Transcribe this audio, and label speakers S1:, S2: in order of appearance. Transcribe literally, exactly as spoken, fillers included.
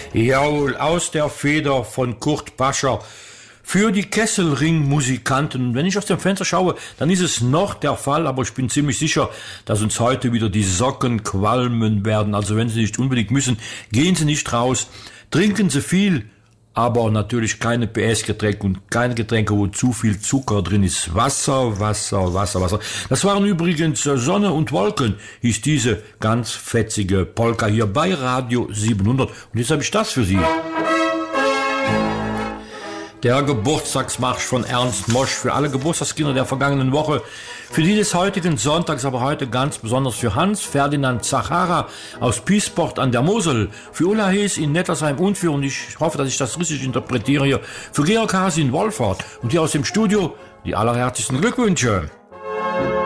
S1: Jawohl, aus der Feder von Kurt Pascher. Für die Kesselring-Musikanten. Wenn ich aus dem Fenster schaue, dann ist es noch der Fall, aber ich bin ziemlich sicher, dass uns heute wieder die Socken qualmen werden. Also wenn Sie nicht unbedingt müssen, gehen Sie nicht raus, trinken Sie viel, aber natürlich keine P S-Getränke und keine Getränke, wo zu viel Zucker drin ist. Wasser, Wasser, Wasser, Wasser. Das waren übrigens Sonne und Wolken, hieß diese ganz fetzige Polka hier bei Radio siebenhundert. Und jetzt habe ich das für Sie. Der Geburtstagsmarsch von Ernst Mosch für alle Geburtstagskinder der vergangenen Woche, für die des heutigen Sonntags, aber heute ganz besonders für Hans Ferdinand Zachara aus Piesport an der Mosel, für Ulla Hees in Nettersheim und für, und ich hoffe, dass ich das richtig interpretiere hier, für Georg Hase in Wolfurt und hier aus dem Studio die allerherzigsten Glückwünsche.